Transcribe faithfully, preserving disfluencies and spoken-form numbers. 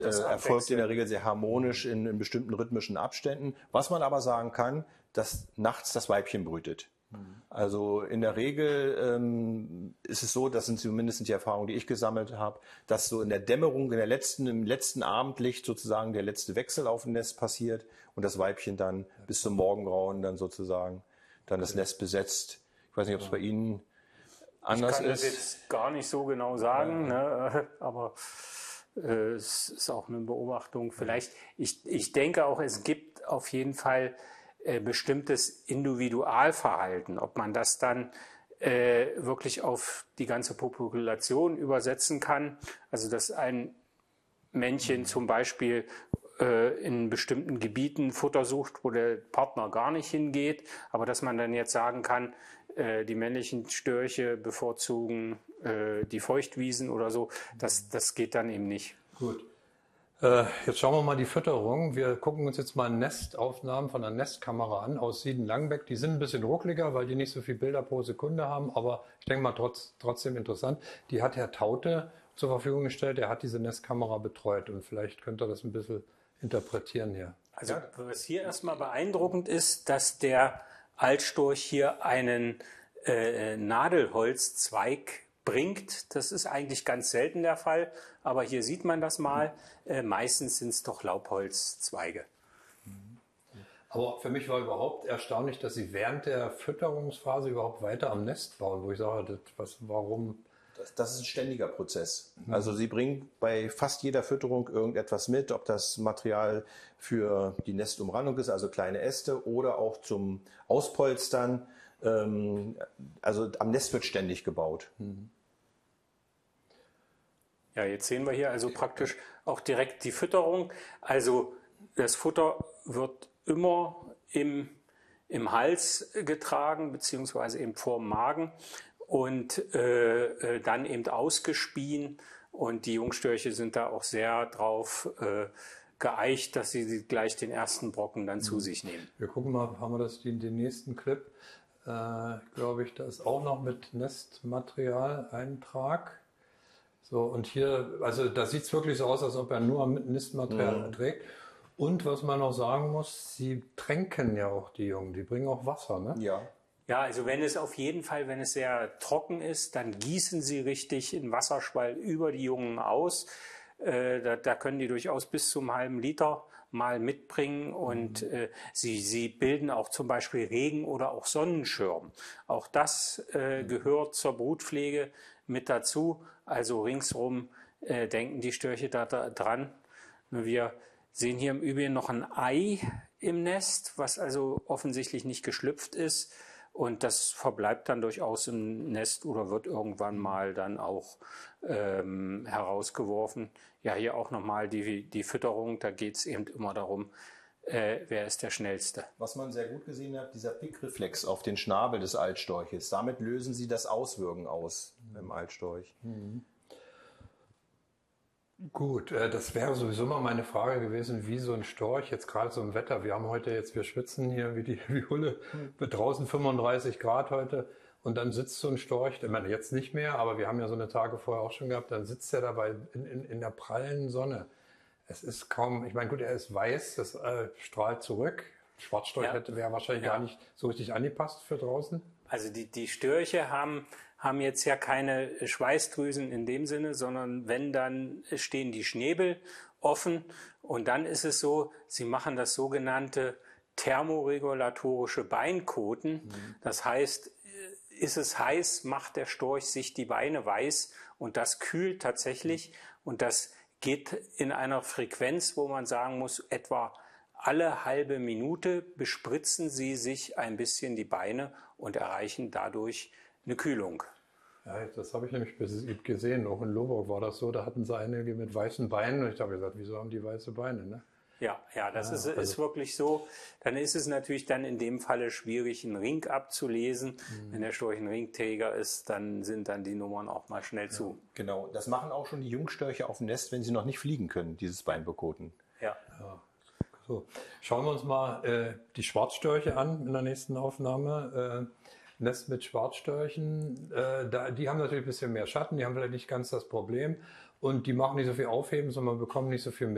äh, erfolgt in der Regel sehr harmonisch in, in bestimmten rhythmischen Abständen. Was man aber sagen kann, dass nachts das Weibchen brütet. Also in der Regel ähm, ist es so, das sind zumindest die Erfahrungen, die ich gesammelt habe, dass so in der Dämmerung, in der letzten, im letzten Abendlicht sozusagen der letzte Wechsel auf dem Nest passiert und das Weibchen dann bis zum Morgengrauen dann sozusagen dann das Nest besetzt. Ich weiß nicht, ob es bei Ihnen anders ist. Ich kann das jetzt gar nicht so genau sagen, ja. ne? aber äh, es ist auch eine Beobachtung. Vielleicht, ich, ich denke auch, es gibt auf jeden Fall äh, bestimmtes Individualverhalten. Ob man das dann äh, wirklich auf die ganze Population übersetzen kann, also dass ein Männchen mhm. zum Beispiel äh, in bestimmten Gebieten Futter sucht, wo der Partner gar nicht hingeht, aber dass man dann jetzt sagen kann, äh, die männlichen Störche bevorzugen äh, die Feuchtwiesen oder so, das, das geht dann eben nicht. Gut. Äh, jetzt schauen wir mal die Fütterung. Wir gucken uns jetzt mal Nestaufnahmen von der Nestkamera an aus Sieden-Langenbeck. Die sind ein bisschen ruckliger, weil die nicht so viele Bilder pro Sekunde haben, aber ich denke mal trotz, trotzdem interessant. Die hat Herr Taute zur Verfügung gestellt. Er hat diese Nestkamera betreut und vielleicht könnt ihr das ein bisschen interpretieren hier. Also was hier erstmal beeindruckend ist, dass der Altstorch hier einen äh, Nadelholzzweig bringt. Das ist eigentlich ganz selten der Fall, aber hier sieht man das mal. Äh, meistens sind es doch Laubholzzweige. Aber für mich war überhaupt erstaunlich, dass Sie während der Fütterungsphase überhaupt weiter am Nest bauen, wo ich sage, das, was, warum... Das, das ist ein ständiger Prozess. Also Sie bringen bei fast jeder Fütterung irgendetwas mit, ob das Material für die Nestumrandung ist, also kleine Äste, oder auch zum Auspolstern. Ähm, also am Nest wird ständig gebaut. Ja, jetzt sehen wir hier also praktisch auch direkt die Fütterung. Also das Futter wird immer im, im Hals getragen, beziehungsweise eben vor dem Magen. Und äh, dann eben ausgespien und die Jungstörche sind da auch sehr drauf äh, geeicht, dass sie gleich den ersten Brocken dann zu sich nehmen. Wir gucken mal, haben wir das den, den nächsten Clip, äh, glaube ich, da ist auch noch mit Nestmaterial-Eintrag. So, und hier, also da sieht es wirklich so aus, als ob er nur Nestmaterial mhm. trägt. Und was man noch sagen muss, sie tränken ja auch die Jungen, die bringen auch Wasser, ne? Ja. Ja, also wenn es auf jeden Fall, wenn es sehr trocken ist, dann gießen sie richtig in Wasserschwall über die Jungen aus. Äh, da, da können die durchaus bis zum halben Liter mal mitbringen und mhm. äh, sie, sie bilden auch zum Beispiel Regen- oder auch Sonnenschirm. Auch das äh, mhm. gehört zur Brutpflege mit dazu. Also ringsrum äh, denken die Störche da, da dran. Wir sehen hier im Übrigen noch ein Ei im Nest, was also offensichtlich nicht geschlüpft ist. Und das verbleibt dann durchaus im Nest oder wird irgendwann mal dann auch ähm, herausgeworfen. Ja, hier auch nochmal die, die Fütterung, da geht es eben immer darum, äh, wer ist der Schnellste. Was man sehr gut gesehen hat, dieser Pickreflex auf den Schnabel des Altstorches, damit lösen Sie das Auswürgen aus mhm. im Altstorch. Mhm. Gut, das wäre sowieso mal meine Frage gewesen, wie so ein Storch jetzt gerade so im Wetter. Wir haben heute jetzt, wir schwitzen hier wie die wie Hulle, mit draußen fünfunddreißig Grad heute und dann sitzt so ein Storch, ich meine jetzt nicht mehr, aber wir haben ja so eine Tage vorher auch schon gehabt, dann sitzt er dabei in, in, in der prallen Sonne. Es ist kaum, ich meine gut, er ist weiß, das äh, strahlt zurück. Schwarzstorch ja. hätte wäre wahrscheinlich ja. gar nicht so richtig angepasst für draußen. Also die, die Störche haben haben jetzt ja keine Schweißdrüsen in dem Sinne, sondern wenn, dann stehen die Schnäbel offen und dann ist es so, sie machen das sogenannte thermoregulatorische Beinkoten. Mhm. Das heißt, ist es heiß, macht der Storch sich die Beine weiß und das kühlt tatsächlich mhm. und das geht in einer Frequenz, wo man sagen muss, etwa alle halbe Minute bespritzen sie sich ein bisschen die Beine und erreichen dadurch eine Kühlung. Ja, das habe ich nämlich gesehen. Auch in Lohburg war das so. Da hatten sie einige mit weißen Beinen. Und ich habe gesagt, wieso haben die weiße Beine? Ne? Ja, ja, das ja, ist, also ist wirklich so. Dann ist es natürlich dann in dem Falle schwierig, einen Ring abzulesen. Mhm. Wenn der Storch ein Ringträger ist, dann sind dann die Nummern auch mal schnell ja, zu. Genau, das machen auch schon die Jungstörche auf dem Nest, wenn sie noch nicht fliegen können, dieses Beinbekoten. Ja. ja. So, schauen wir uns mal äh, die Schwarzstörche an in der nächsten Aufnahme. Äh, Nest mit Schwarzstörchen, äh, da, die haben natürlich ein bisschen mehr Schatten, die haben vielleicht nicht ganz das Problem und die machen nicht so viel Aufheben, sondern bekommen nicht so viel mit.